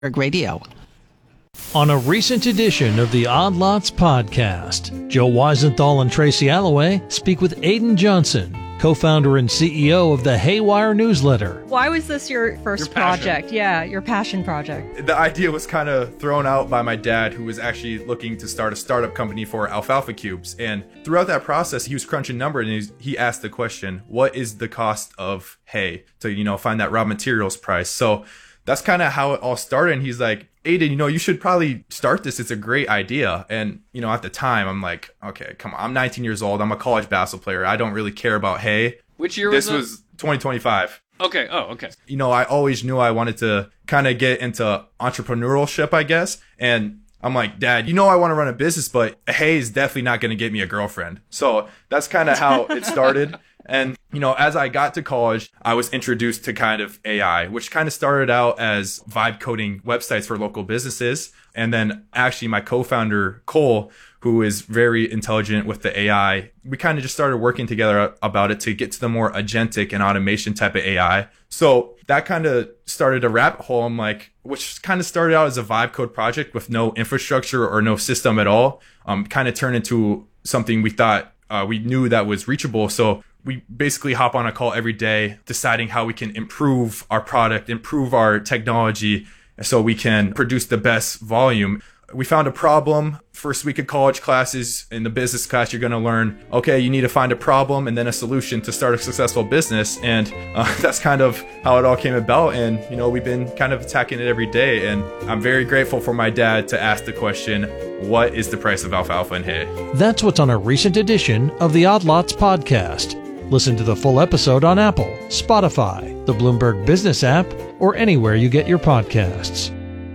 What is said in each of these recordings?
Radio. On a recent edition of the Odd Lots podcast, Joe Weisenthal and Tracy Alloway speak with Aidan Johnson, co-founder and CEO of the Haywire newsletter. Why was this your first project? Yeah, your passion project. The idea was kind of thrown out by my dad, who was actually looking to start a startup company for alfalfa cubes. And throughout that process, he was crunching numbers, and he asked the question, what is the cost of hay to, find that raw materials price? So that's kind of how it all started. And he's like, Aidan, you should probably start this. It's a great idea. And, at the time, I'm like, okay, come on. I'm 19 years old. I'm a college basketball player. I don't really care about hay. Which year was this? This was 2025. Okay. Oh, okay. I always knew I wanted to kind of get into entrepreneurship, I guess. And I'm like, Dad, I want to run a business, but hay is definitely not going to get me a girlfriend. So that's kind of how it started. And, as I got to college, I was introduced to kind of AI, which kind of started out as vibe coding websites for local businesses. And then actually my co-founder, Cole, who is very intelligent with the AI, we kind of just started working together about it to get to the more agentic and automation type of AI. So that kind of started a rabbit hole. I'm like, which kind of started out as a vibe code project with no infrastructure or no system at all, kind of turned into something we thought we knew that was reachable. So we basically hop on a call every day, deciding how we can improve our product, improve our technology, so we can produce the best volume. We found a problem. First week of college classes, in the business class, you're going to learn, okay, you need to find a problem and then a solution to start a successful business. And that's kind of how it all came about. And, we've been kind of attacking it every day. And I'm very grateful for my dad to ask the question, what is the price of alfalfa and hay? That's what's on a recent edition of the Odd Lots podcast. Listen to the full episode on Apple, Spotify, the Bloomberg Business app, or anywhere you get your podcasts.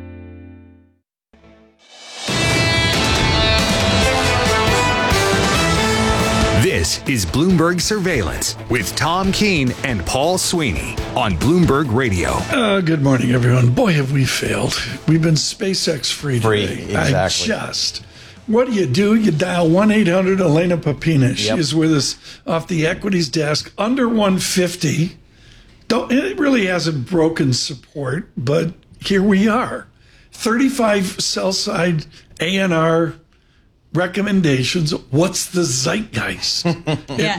This is Bloomberg Surveillance with Tom Keene and Paul Sweeney on Bloomberg Radio. Good morning, everyone. Boy, have we failed. We've been SpaceX free today. Exactly. What do? You dial 1-800 Elena Papina. She is with us off the equities desk, under 150. It really hasn't broken support, but here we are. 35 sell-side A&R recommendations. What's the zeitgeist at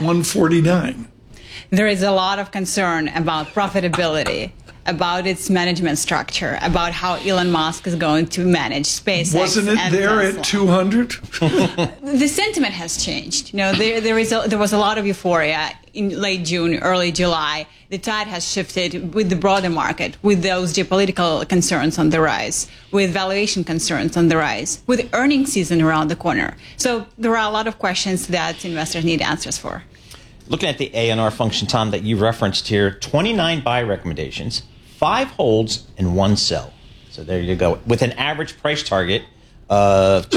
149? There is a lot of concern about profitability, about its management structure, about how Elon Musk is going to manage SpaceX. Wasn't it there Tesla. at 200? The sentiment has changed. There was a lot of euphoria in late June, early July. The tide has shifted with the broader market, with those geopolitical concerns on the rise, with valuation concerns on the rise, with earnings season around the corner. So there are a lot of questions that investors need answers for. Looking at the A&R function, Tom, that you referenced here, 29 buy recommendations, 5 holds, and 1 sell. So there you go, with an average price target of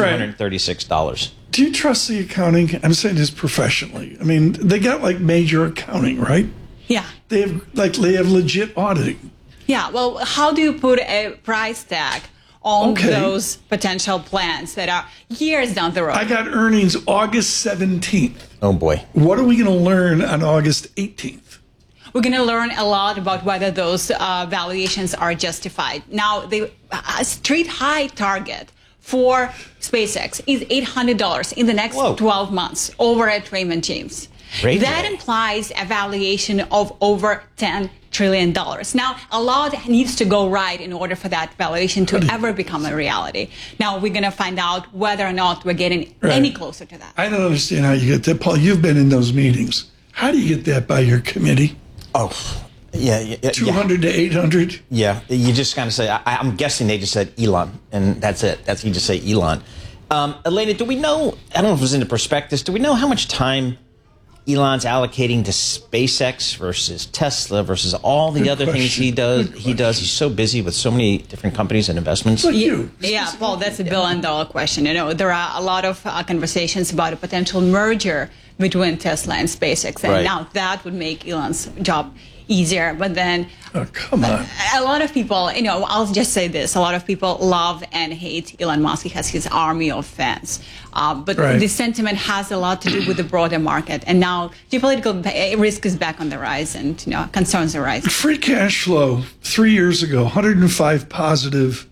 $236. Do you trust the accounting? I'm saying this professionally. I mean, they got major accounting, right? Yeah. They have legit auditing. Yeah. Well, how do you put a price tag on those potential plans that are years down the road? I got earnings August 17th. Oh, boy. What are we going to learn on August 18th? We're going to learn a lot about whether those valuations are justified. Now, the street high target for SpaceX is $800 in the next 12 months over at Raymond James. That implies a valuation of over $10 trillion. Now, a lot needs to go right in order for that valuation to ever become a reality. Now, we're going to find out whether or not we're getting any closer to that. I don't understand how you get that. Paul, you've been in those meetings. How do you get that by your committee? Oh, yeah. 200 to 800? Yeah, you just kind of say, I'm guessing they just said Elon, and that's it. You just say Elon. Elena, do we know, I don't know if it was in the prospectus, do we know how much time Elon's allocating to SpaceX versus Tesla versus all the other things he does? He's so busy with so many different companies and investments. Yeah, Paul, that's a billion-dollar question. There are a lot of conversations about a potential merger between Tesla and SpaceX, and now that would make Elon's job easier. But then, come on. A lot of people, I'll just say this: a lot of people love and hate Elon Musk. He has his army of fans. But the sentiment has a lot to do with the broader market. And now geopolitical risk is back on the rise, and concerns are rising. Free cash flow 3 years ago, 105 positive.